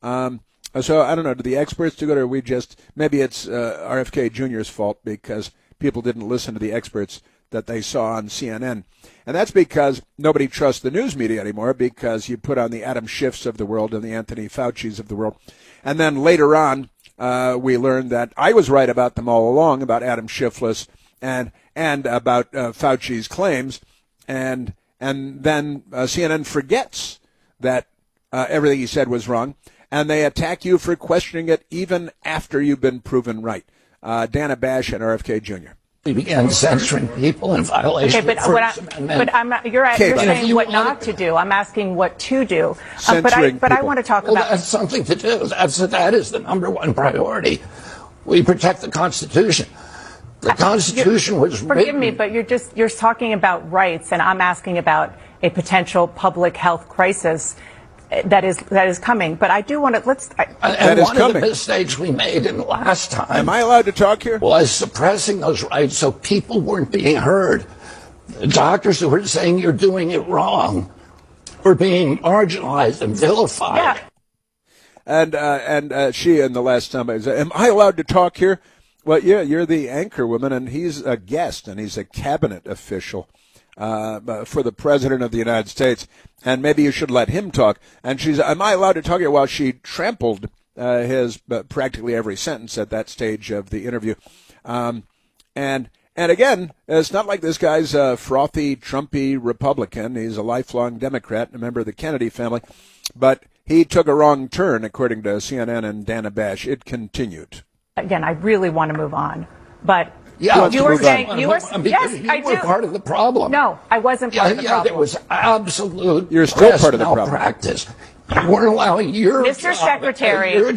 So I don't know, do the experts do it, or maybe it's RFK Jr.'s fault because people didn't listen to the experts that they saw on CNN. And that's because nobody trusts the news media anymore, because you put on the Adam Schiffs of the world and the Anthony Faucis of the world. And then later on, we learned that I was right about them all along, about Adam Schiffless and about Fauci's claims. And then CNN forgets that everything he said was wrong, and they attack you for questioning it even after you've been proven right. Dana Bash and RFK Jr. We began censoring people in violation of the First Amendment. You're saying what not to do. I'm asking what to do. But I want to talk about... that's something to do. That is the number one priority. We protect the Constitution. The Constitution was written... Forgive me, but you're talking about rights, and I'm asking about a potential public health crisis that is coming. But I do want to... One of the mistakes we made in the last time... Am I allowed to talk here? ...was suppressing those rights so people weren't being heard. The doctors who were saying you're doing it wrong were being marginalized and vilified. Yeah. And she, in the last time, I said, am I allowed to talk here? Well, yeah, you're the anchor woman, and he's a guest, and he's a cabinet official for the President of the United States, and maybe you should let him talk. And she's, am I allowed to talk here? While she trampled his practically every sentence at that stage of the interview. And again, it's not like this guy's a frothy, Trumpy Republican. He's a lifelong Democrat, a member of the Kennedy family. But he took a wrong turn, according to CNN and Dana Bash. It continued. Again, I really want to move on, but you were saying yes, I do. Part of the problem. No, I wasn't part of the problem. There was absolute. You're still part of the problem. Malpractice. You weren't allowing Mr. Secretary. Your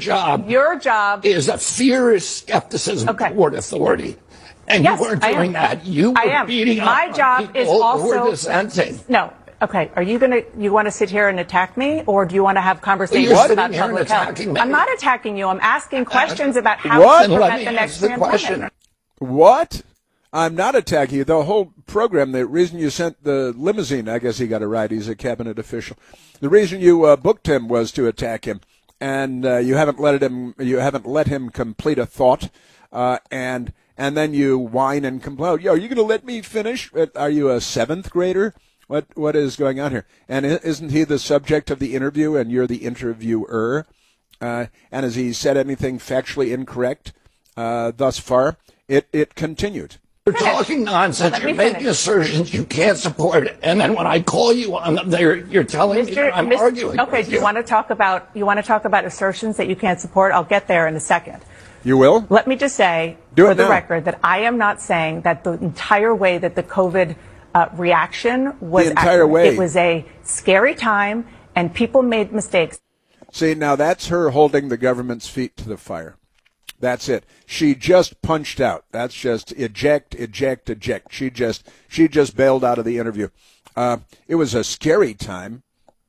job is a fierce skepticism toward authority, and you weren't doing that. You were beating up on people who were dissenting. No. Okay, you want to sit here and attack me, or do you want to have conversations about public health? I'm not attacking you. I'm asking questions about how to prevent the next pandemic. What? I'm not attacking you. The whole program, the reason you sent the limousine, I guess he got a ride. He's a cabinet official. The reason you booked him was to attack him, and you haven't let him complete a thought, and then you whine and complain. Yo, are you going to let me finish? Are you a seventh grader? What is going on here? And isn't he the subject of the interview, and you're the interviewer? And has he said anything factually incorrect thus far? It continued. You're talking nonsense. You're making assertions you can't support, and then when I call you on them, you're telling me I'm arguing. Okay, do you want to talk about assertions that you can't support? I'll get there in a second. You will? Let me just say, for the record, that I am not saying that the entire way that the COVID reaction was the entire way. It was a scary time, and people made mistakes. See, now that's her holding the government's feet to the fire. That's it. She just punched out. That's just eject. She just bailed out of the interview. It was a scary time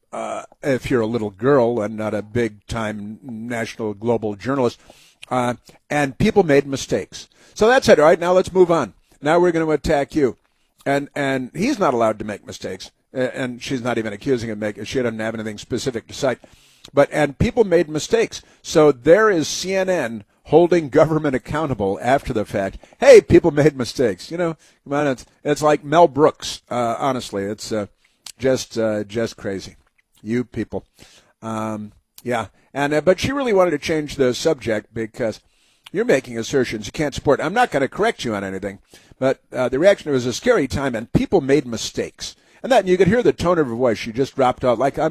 if you're a little girl and not a big-time national global journalist. And people made mistakes. So that's it. All right, now let's move on. Now we're going to attack you. And he's not allowed to make mistakes. And she's not even accusing him of making. She doesn't have anything specific to cite. And people made mistakes. So there is CNN holding government accountable after the fact. Hey, people made mistakes. Come on, it's like Mel Brooks. Honestly, it's just crazy. You people. Yeah. But she really wanted to change the subject because you're making assertions you can't support. I'm not going to correct you on anything, but the reaction was a scary time, and people made mistakes. And you could hear the tone of her voice. She just dropped out like, I'm